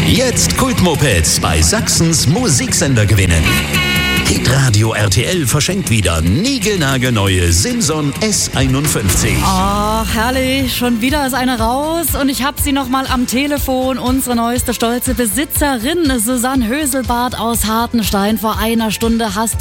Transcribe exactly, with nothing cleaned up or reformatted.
Jetzt Kultmopeds bei Sachsens Musiksender gewinnen. Hitradio R T L verschenkt wieder niegelnagelneue Simson S einundfünfzig. Ach, herrlich. Schon wieder ist eine raus und ich habe sie noch mal am Telefon. Unsere neueste stolze Besitzerin, Susanne Höselbart aus Hartenstein. Vor einer Stunde hast